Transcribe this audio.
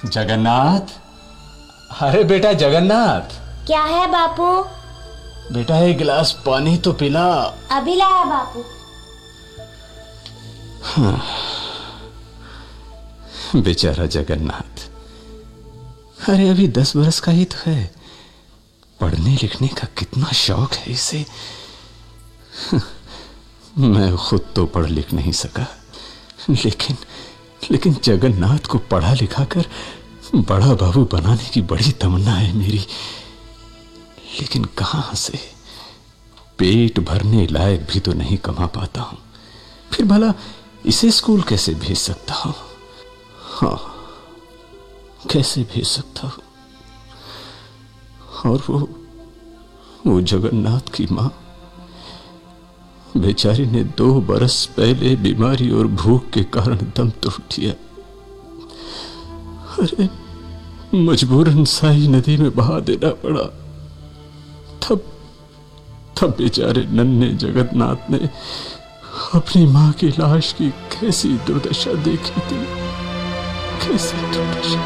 जगन्नाथ, अरे बेटा जगन्नाथ। क्या है बापू? बेटा एक गिलास पानी तो पिला। अभी लाया बापू। बेचारा जगन्नाथ, अरे अभी 10 बरस का ही तो है। पढ़ने लिखने का कितना शौक है इसे। मैं खुद तो पढ़ लिख नहीं सका, लेकिन जगन्नाथ को पढ़ा लिखा कर बड़ा बाबू बनाने की बड़ी तमन्ना है मेरी। लेकिन कहां से पेट भरने लायक भी तो नहीं कमा पाता हूं, फिर भला इसे स्कूल कैसे भेज सकता हूं? हाँ, कैसे भेज सकता हूं? और वो जगन्नाथ की मां बेचारी ने 2 बरस पहले बीमारी और भूख के कारण दम तोड़ दिया। अरे मजबूरन साई नदी में बहा देना पड़ा। तब बेचारे नन्हे जगन्नाथ ने अपनी मां की लाश की कैसी दुर्दशा देखी थी, कैसी दुर्दशा।